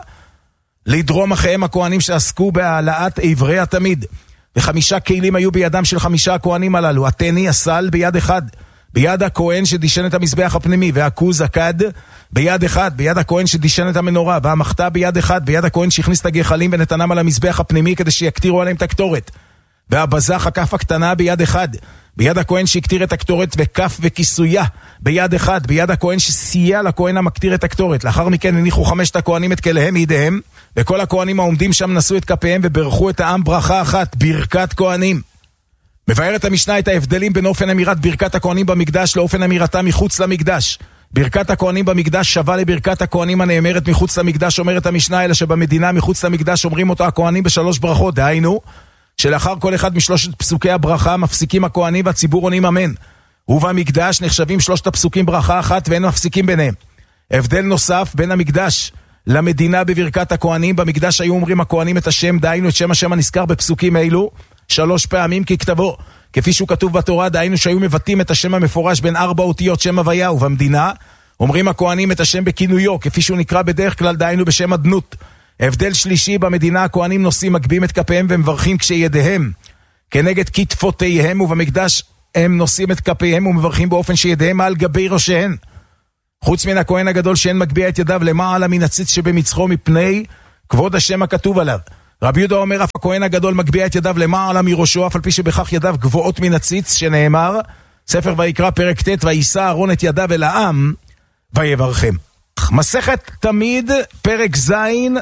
לדרום אחריהם הכהנים שעסקו בהעלאת עברי התמיד. ו5 כלים היו בידם של 5 הכהנים הללו, התני, הסל ביד אחד, ביד הכהן שדישן את המזבח הפנימי, והכוז, הכד, ביד אחד, ביד הכהן שדישן את המנורה, והמחתה ביד אחד, ביד הכהן שהכניס את הגחלים ונתנם על המזבח הפנימי כדי שיקטירו עליהם את הקטורת, והבזח, הכף הקטנה ביד אחד, ביד הכהן שהקטיר את הקטורת, וכף וכיסויה ביד אחד, ביד הכהן שסייע לכהן המקטיר את הקטורת. לאחר מכן הניחו 5 הכהנים את כליהם מידיהם, וכל הכהנים העומדים שם נשאו את כפיהם וברכו את העם ברכה אחת, ברכת כהנים. מבארת המשנה את ההבדלים בין אופן אמירת ברכת הכהנים במקדש לאופן אמירתה מחוץ למקדש. ברכת הכהנים במקדש שווה לברכת הכהנים הנאמרת מחוץ למקדש, אומרת המשנה, אלא שבמדינה מחוץ למקדש אומרים אותו הכהנים ב3 ברכות, דהיינו שלאחר כל אחד משלושת פסוקי הברכה מפסיקים הכהנים והציבור עונים אמן. ובמקדש נחשבים 3 הפסוקים ברכה אחת ואין מפסיקים ביניהם. הבדל נוסף בין המקדש למדינה בברכת הכהנים, במקדש היו אומרים הכהנים את השם, דהיינו את שם השם הנזכר בפסוקים אלו 3 פעמים ככתבו, כפי שהוא כתוב בתורה, דהיינו שהיו מבטאים את השם המפורש בין 4 אותיות שם הוויה. ובמדינה אומרים הכהנים את השם בכינויו, כפי שהוא נקרא בדרך כלל, דהיינו בשם אדנות. הבדל שלישי, במדינה הכהנים נושאים, מגבים את כפיהם ומברכים כשידיהם כנגד כתפותיהם, ובמקדש הם נושאים את כפיהם ומברכים באופן שידיהם על גבי ראשיהם. חוץ מן הכהן הגדול שאין מגביע את ידיו למעלה מן הציץ שבמצחו מפני כבוד השם הכתוב עליו. רבי יהודה אומר, אף הכהן הגדול מגביע את ידיו למעלה מראשו, אף על פי שבכך ידיו גבוהות מן הציץ, שנאמר, ספר ויקרא פרק ט', ויישא אהרון את ידיו אל העם ויברכם. מסכת תמיד פרק ז'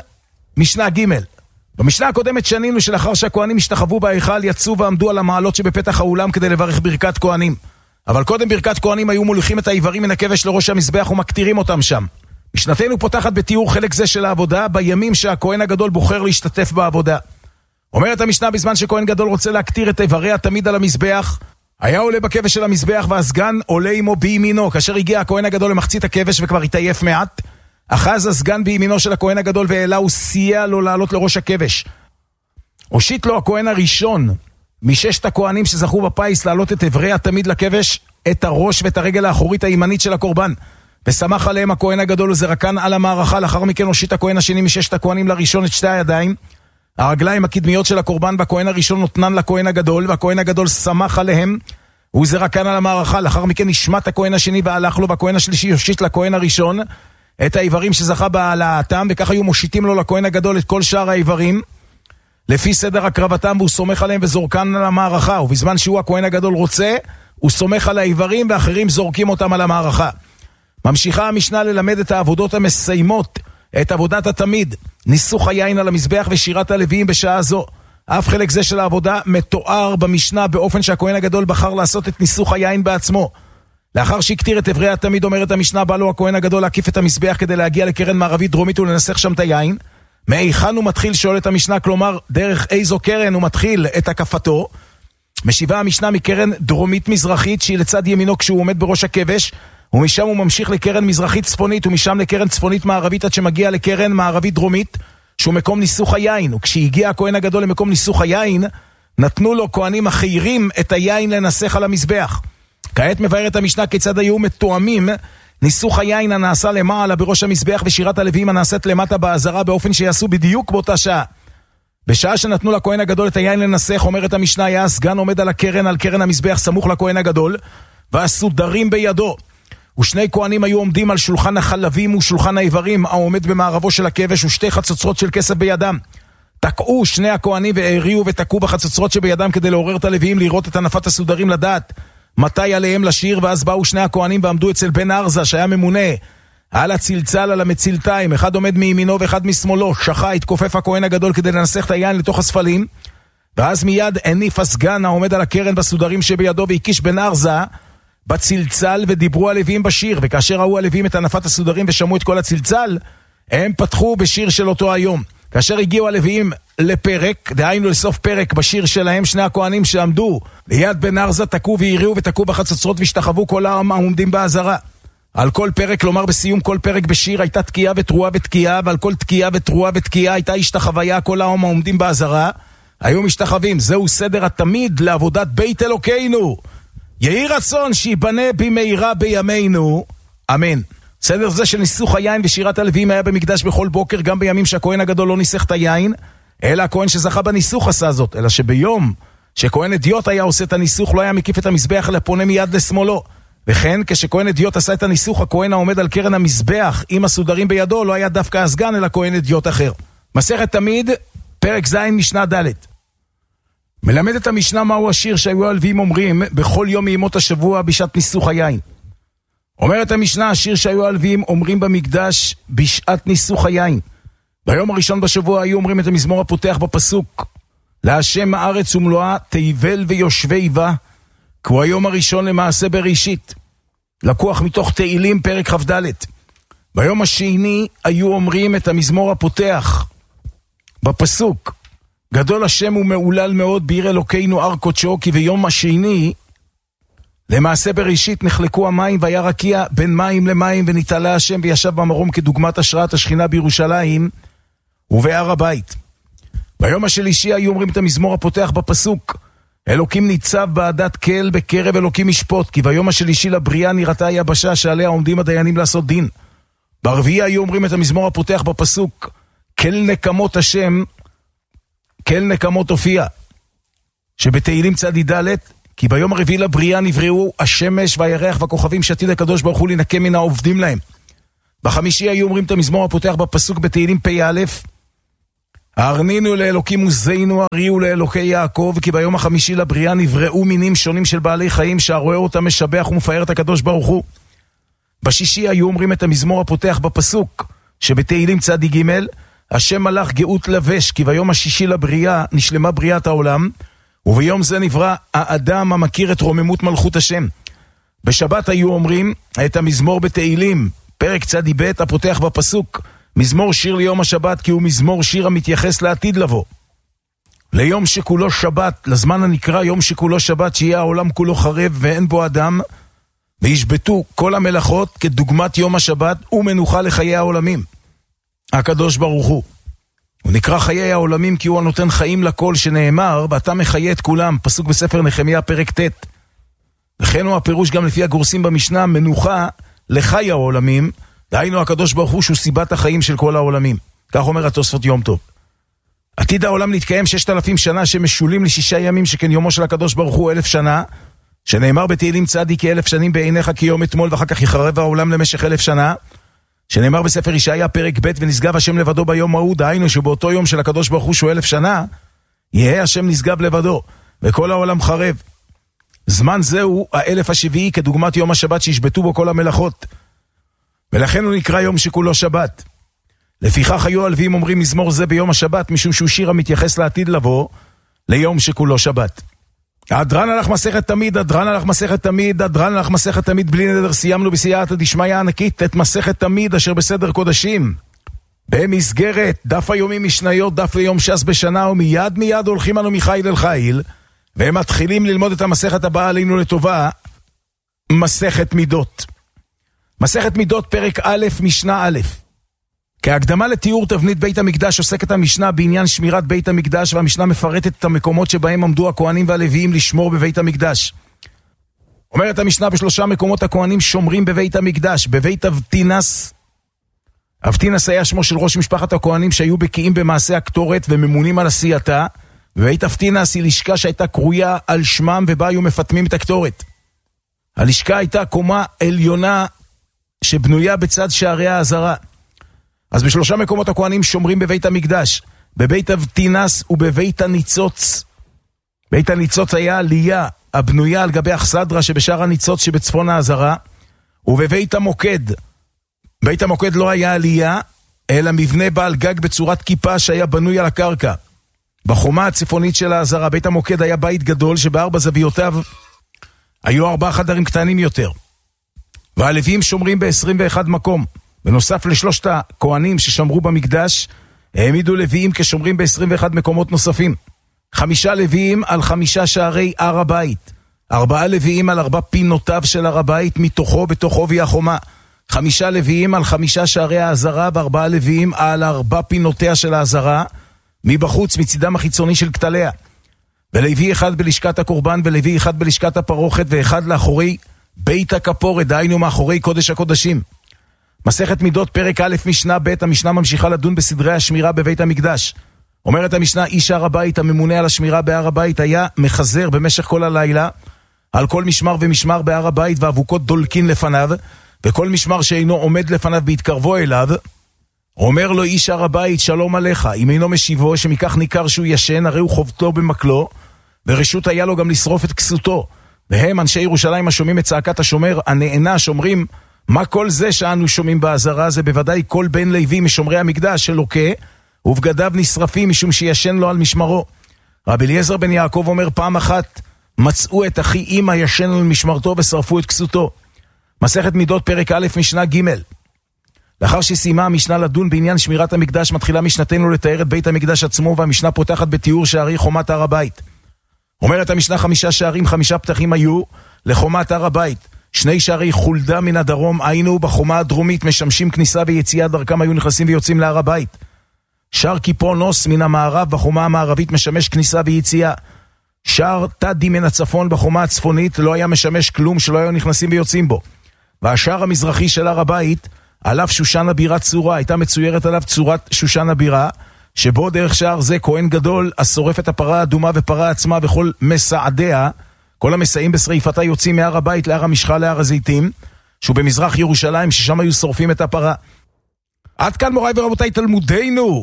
משנה ג'. במשנה הקודמת שנינו שלאחר שהכהנים השתחוו בהיכל יצאו ועמדו על המעלות שבפתח האולם כדי לברך ברכת כהנים. אבל קודם ברכת כהנים היו מוליכים את העיברים מן הכבש לראש המזבח ומקטירים אותם שם. משנתנו פותחת בתיאור חלק זה של העבודה בימים שהכהן הגדול בוחר להשתתף בעבודה. אומרת המשנה, בזמן שכהן גדול רוצה להקטיר את איברי התמיד על המזבח, היה עולה בכבש של המזבח והסגן עולה עמו בימינו. כאשר הגיע הכהן הגדול למחצית הכבש וכבר התעייף מעט, אחז הסגן בימינו של הכהן הגדול ואלה הוא סייע לו לעלות לראש הכבש. הושיט לו הכהן הראשון מ6 הכהנים שזכו בפיס לעלות את איברי התמיד לכבש, את הראש ואת הרגל האחורית הימנית של הקורבן, ושמח עליהם הכהן הגדול וזרקן על המערכה. לאחר מכן הושיט הכהן השני מ6 הכהנים לראשון את 2 הידיים, הרגליים הקדמיות של הקורבן, והכהן הראשון נותנן לכהן הגדול, והכהן הגדול שמח עליהם וזרקן על המערכה. לאחר מכן נשמט הכהן השני והלך לו, והכהן השלישי יושיט לכהן הראשון את האיברים שזכה בהעלאתם, וכך היו מושיטים לו לכהן הגדול את כל שאר האיברים, לפי סדר הקרבתם, והוא סומך עליהם וזורקן על המערכה, ובזמן שהוא הכהן הגדול רוצה, הוא סומך על האיברים ואחרים זורקים אותם על המערכה. ממשיכה המשנה ללמד את העבודות המסיימות, את עבודת התמיד, ניסוך היין על המזבח ושירת הלוויים בשעה זו. אף חלק זה של העבודה מתואר במשנה באופן שהכהן הגדול בחר לעשות את ניסוך היין בעצמו. לאחר שהקטיר את עברי התמיד, אומרת המשנה, בא לו הכהן הגדול להקיף את המזבח כדי להגיע לקרן מערבית דרומית ולנסח שם את היין. מאיכן הוא מתחיל, שואלת המשנה, כלומר דרך איזו קרן הוא מתחיל את הקפתו. משיבה המשנה מקרן דרומית מזרחית שהיא לצד ימינו כשהוא עומד בראש הכבש, ומשם הוא ממשיך לקרן מזרחית צפונית, ומשם לקרן צפונית מערבית עד שמגיע לקרן מערבית דרומית, שהוא מקום ניסוך היין. וכשהגיע הכהן הגדול למקום ניסוך היין, נתנו לו כהנים אחרים את היין לנסח על המזבח. כעת מבארת המשנה כיצד היו מתואמים ניסוך היין הנעשה למעלה בראש המזבח ושירת הלוויים הנעשית למטה בעזרה, באופן שיעשו בדיוק באותה שעה. בשעה שנתנו לכהן הגדול את היין לנסח, אומרת המשנה, היה הסגן עומד על קרן המזבח סמוך לכהן הגדול, והסודרים בידו. ושני כהנים היו עומדים על שולחן החלבים ושולחן האיברים העומד במערבו של הכבש, ושתי חצוצרות של כסף בידם. תקעו שני הכהנים והריעו ותקעו בחצוצרות שבידם כדי לעורר את הלוויים לראות את הנפת הסודרים לדעת מתי עליהם לשיר. ואז באו שני הכהנים ועמדו אצל בן ארזה שהיה ממונה על הצלצל, על המצלתיים, אחד עומד מימינו ואחד משמאלו. שכה התכופף הכהן הגדול כדי לנסח את היין לתוך הספלים, ואז מיד הניף הסגן העומד על הקרן בסודרים שבידו והקיש בן ארזה בצלצל, ודיברו הלוויים בשיר. וכאשר ראו הלוויים את הנפת הסודרים ושמעו את כל הצלצל, הם פתחו בשיר של אותו היום. כאשר הגיעו הלוויים לפרק, דהיינו לסוף פרק בשיר שלהם, שני הכהנים שעמדו ליד בן ארזה תקעו והריעו ותקעו בחצוצרות והשתחוו כל העם העומדים בעזרה. על כל פרק, כלומר בסיום כל פרק בשיר, הייתה תקיעה ותרועה ותקיעה, ועל כל תקיעה ותרועה ותקיעה הייתה השתחוויה, כל העם העומדים בעזרה היו משתחווים. זהו סדר התמיד לעבודת בית אלוקינו, יהי רצון שיבנה במהרה בימינו, אמן. סדר זה של ניסוך היין ושירת הלוויים היה במקדש בכל בוקר, גם בימים שהכהן הגדול לא ניסח את היין, אלא הכהן שזכה בניסוך עשה זאת. אלא שביום שכהן אדיוט היה עושה את הניסוך, לא היה מקיף את המזבח אלא פונה מיד לשמאלו. וכן כשכהן אדיוט עשה את הניסוך, הכהן העומד על קרן המזבח עם הסודרים בידו לא היה דווקא הסגן אלא כהן אדיוט אחר. מסכת תמיד, פרק ז' משנה ד'. מלמד את המשנה מהו השיר שהיו הלוויים אומרים בכל יום מימות השבוע בשעת ניסוך היין. אומרת המשנה, השיר שהיו הלוויים אומרים במקדש בשעת ניסוך היין. ביום הראשון בשבוע היו אומרים את המזמור הפותח בפסוק, להשם הארץ ומלואה תיבל ויושבי בה, כי הוא היום הראשון למעשה בראשית. לקוח מתוך תהילים פרק כ"ד. ביום השני היו אומרים את המזמור הפותח בפסוק, גדול השם ומעולל מאוד בעיר אלוקינו הר קודשו, כי ביום השני למעשה בראשית נחלקו המים והיה רקיע בין מים למים, ונתעלה השם וישב במרום כדוגמת השראת השכינה בירושלים ובהר הבית. ביום השלישי היו אומרים את המזמור הפותח בפסוק, אלוקים ניצב בעדת כל בקרב אלוקים ישפוט, כי ביום השלישי לבריאה נראתה היבשה שעליה עומדים הדיינים לעשות דין. ברביעי היו אומרים את המזמור הפותח בפסוק, כל נקמות השם, כל נקמות הופיע, שבתהילים צד ד', כי ביום הרביעי לבריאה נבראו השמש והירח והכוכבים שעתיד הקדוש ברוך הוא לנקה מן העובדים להם. בחמישי היו אומרים את המזמור הפותח בפסוק בתהילים פ"א, הרנינו לאלוקים עוזנו, הריעו לאלוקי יעקב, כי ביום החמישי לבריאה נבראו מינים שונים של בעלי חיים שהרואה אותם משבח ומפאר את הקדוש ברוך הוא. בשישי היו אומרים את המזמור הפותח בפסוק שבתהילים צד ג', השם מלך גאות לבש, כי ביום השישי לבריאה נשלמה בריאת העולם, וביום זה נברא האדם המכיר את רוממות מלכות השם. בשבת היו אומרים את המזמור בתהילים פרק צ"ב הפותח בפסוק, מזמור שיר ליום השבת, כי הוא מזמור שיר המתייחס לעתיד לבוא, ליום שכולו שבת, לזמן הנקרא יום שכולו שבת, שיהיה העולם כולו חרב ואין בו אדם, וישבתו כל המלאכות כדוגמת יום השבת ומנוחה לחיי העולמים. הקדוש ברוך הוא נקרא חיי העולמים כי הוא הנותן חיים לכל, שנאמר ואתה מחיה את כולם, פסוק בספר נחמיה פרק ט'. וכן הוא הפירוש גם לפי הגורסים במשנה, מנוחה לחי העולמים, דהיינו הקדוש ברוך הוא שהוא סיבת החיים של כל העולמים. כך אומר התוספות יום טוב. עתיד העולם להתקיים 6,000 שנה שמשולים ל6 ימים, שכן יומו של הקדוש ברוך הוא 1,000 שנה, שנאמר בתהילים צדיק 1,000 שנים בעיניך כיום אתמול, ואחר כך יחרב העולם למשך 1,000 שנה, שנאמר בספר ישעיה פרק ב' ונשגב השם לבדו ביום ההוא, דהיינו שבאותו יום של הקדוש ברוך הוא שהוא 1000 שנה, יהיה השם נשגב לבדו, וכל העולם חרב. זמן זהו 1000 השביעי כדוגמת יום השבת שישבטו בו כל המלאכות. ולכן הוא נקרא יום שכולו שבת. לפיכך היו הלוויים אומרים מזמור זה ביום השבת, משום שהוא שיר המתייחס לעתיד לבוא, ליום שכולו שבת. אדרן הלך מסכת תמיד, אדרן הלך מסכת תמיד, אדרן הלך מסכת תמיד, בלי נדר סיימנו בסייעתא דשמיא ענקית את מסכת תמיד אשר בסדר קודשים. במסגרת דף היומי משניות, דף ליום ש"ס בשנה, ומיד מיד הולכים אנו מחיל אל חיל, והם מתחילים ללמוד את המסכת הבאה עלינו לטובה, מסכת מידות. מסכת מידות פרק א' משנה א'. כהקדמה לתיאור תבנית בית המקדש עוסקת המשנה בעניין שמירת בית המקדש, והמשנה מפרטת את המקומות שבהם עמדו הכהנים והלוויים לשמור בבית המקדש. אומרת המשנה, בשלושה מקומות הכהנים שומרים בבית המקדש. בבית אבטינס, אבטינס היה שמו של ראש משפחת הכהנים שהיו בקיאים במעשה הקטורת וממונים על עשייתה. בבית אבטינס היא לשכה שהייתה קרויה על שמם ובה היו מפתמים את הקטורת. הלשכה הייתה קומה עליונה שבנויה בצד שערי העזרה. אז בשלושה מקומות הכהנים שומרים בבית המקדש, בבית אבטינס ובבית הניצוץ. בית הניצוץ היה עלייה הבנויה על גבי אכסדרה שבשער הניצוץ שבצפון העזרה, ובבית המוקד, בית המוקד לא היה עלייה, אלא מבנה בעל גג בצורת כיפה שהיה בנוי על הקרקע. בחומה הצפונית של העזרה, בית המוקד היה בית גדול שבארבע זוויותיו היו 4 חדרים קטנים יותר. והלוויים שומרים ב-21 מקום. בנוסף לשלושת הכהנים ששמרו במקדש, העמידו לוויים כשומרים ב-21 מקומות נוספים. 5 לוויים על 5 שערי הר הבית. 4 לוויים על 4 פינותיו של הר הבית, מתוכו בתוך עובי החומה. 5 לוויים על 5 שערי העזרה, ו4 לוויים על 4 פינותיה של העזרה, מבחוץ, מצידם החיצוני של כתליה. ולוי 1 בלשכת הקורבן, ולוי 1 בלשכת הפרוכת, ו1 לאחורי בית הכפורת, דהיינו מאחורי קודש הקודשים. מסכת מידות פרק א' משנה ב', המשנה ממשיכה לדון בסדרי השמירה בבית המקדש. אומרת המשנה, איש הר הבית הממונה על השמירה בהר הבית היה מחזר במשך כל הלילה על כל משמר ומשמר בהר הבית, ואבוקות דולקין לפניו, וכל משמר שאינו עומד לפניו בהתקרבו אליו, אומר לו איש הר הבית, שלום עליך. אם אינו משיבו, שמכך ניכר שהוא ישן, הרי הוא חובטו במקלו, ורשות היה לו גם לשרוף את כסותו. והם אנשי ירושלים השומעים את צעקת השומר הנענש אומרים, מה כל זה שאנו שומעים בעזרה? זה בוודאי כל בן לוי משומרי המקדש שלוקה, ובגדיו נשרפים משום שישן לו על משמרו. רבי אליעזר בן יעקב אומר, פעם אחת מצאו את אחי אמא ישן על משמרתו ושרפו את כסותו. מסכת מידות פרק א' משנה ג'. לאחר שסיימה המשנה לדון בעניין שמירת המקדש, מתחילה משנתנו לתאר את בית המקדש עצמו, והמשנה פותחת בתיאור שערי חומת הר הבית. אומרת המשנה, 5 שערים 5 פתחים היו לחומת הר הבית. 2 שערי חולדה מן הדרום, היינו בחומה הדרומית, משמשים כניסה ויציאה, דרכם היו נכנסים ויוצאים להר הבית. שער קיפרונוס מן המערב בחומה המערבית משמש כניסה ויציאה. שער תדי מן הצפון בחומה הצפונית לא היה משמש כלום, שלא היו נכנסים ויוצאים בו. והשער המזרחי של הר הבית, עליו שושן הבירה צורה, הייתה מצוירת עליו צורת שושן הבירה, שבו דרך שער זה כהן גדול השורף את הפרה האדומה ופרה עצמה וכל מסעדיה, כל המסעים בשריפתה יוצאים מהר הבית להר המשחה להר הזיתים, שהוא במזרח ירושלים, ששם היו שורפים את הפרה. עד כאן מוריי ורבותיי תלמודנו.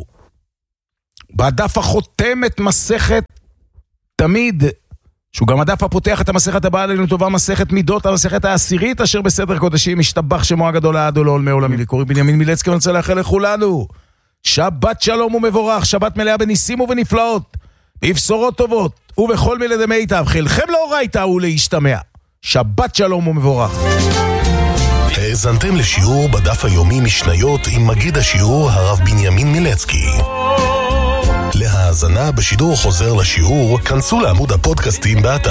בדף החותם את מסכת תמיד, שהוא גם הדף הפותח את המסכת הבאה עלינו טובה, מסכת מידות, המסכת העשירית אשר בסדר קודשים, משתבח שמו הגדול העד ולעולמי עולמי. קוראים בנימין מילצקי, ואני רוצה לאחל לכולנו שבת שלום ומבורך, שבת מלאה בניסים ובנפלאות, בבשורות טובות ובכל מילי דמיטב, חלכם לאורייתא ולהשתמע. שבת שלום ומבורך. האזנתם לשיעור בדף היומי משניות עם מגיד השיעור הרב בנימין מילצקי. להאזנה בשידור חוזר לשיעור, כנסו לעמוד הפודקאסטים באתר